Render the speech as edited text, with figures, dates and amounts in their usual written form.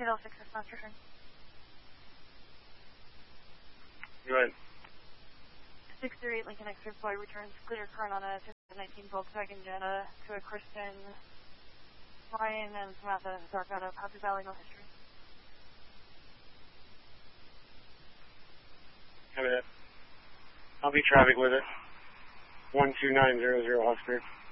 6 is not return. Go ahead. 638 Lincoln X-ray flight returns clear current on a 2019 Volkswagen Jetta to a Kristen, Ryan, and Samantha Dark out of Happy Valley, no history. Copy that. I'll be traffic with it. 12900 Oscar.